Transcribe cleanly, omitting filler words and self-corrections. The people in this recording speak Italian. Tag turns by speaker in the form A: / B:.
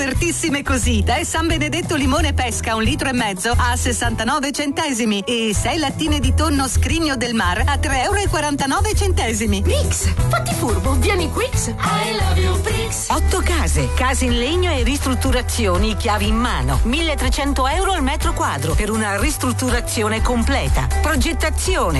A: Offertissime così. Tè San Benedetto limone pesca 1,5 litri a 69 centesimi e 6 lattine di tonno Scrigno del Mar a 3,49 €.
B: Prix, fatti furbo, vieni Prix. I love you Prix.
C: 8 case in legno e ristrutturazioni, chiavi in mano. 1.300 € al metro quadro per una ristrutturazione completa. Progettazione,